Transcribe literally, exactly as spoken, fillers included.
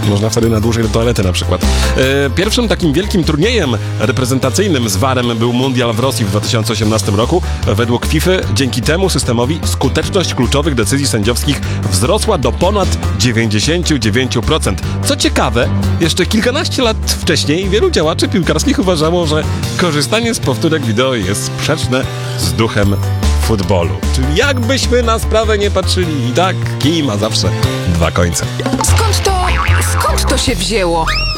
Można wtedy na dłużej do toalety na przykład. E, pierwszym takim wielkim turniejem reprezentacyjnym z warem był Mundial w Rosji w dwa tysiące osiemnastym roku. Według FIFA dzięki temu systemowi skuteczność kluczowych decyzji sędziowskich wzrosła do ponad dziewięćdziesiąt dziewięć procent. Co ciekawe, jeszcze kilkanaście lat wcześniej wielu działaczy piłkarskich uważało, że korzystanie z powtórek wideo jest sprzeczne z duchem futbolu. Czyli jakbyśmy na sprawę nie patrzyli, i tak kij ma zawsze dwa końce. Skąd to, skąd to się wzięło?